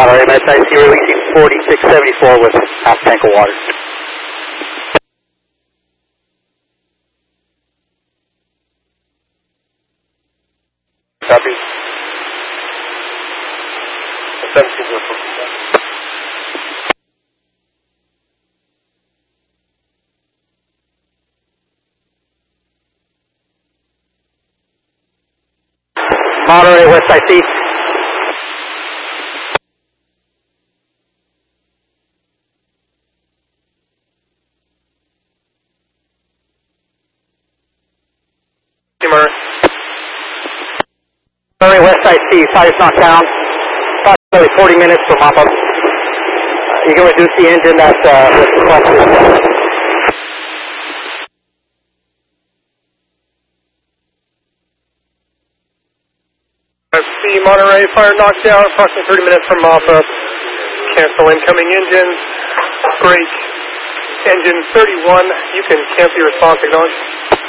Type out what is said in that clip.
Monterey, SIC releasing 4674 with half tank of water. Copy. 1704. Monterey, West IC. Monterey, West IC, fire knocked down. Approximately 40 minutes for mop-up. You can reduce the engine that's requested. See Monterey, fire knocked down, approximately 30 minutes from mop-up. Cancel incoming engines. Break. Engine 31, you can cancel your response, acknowledge.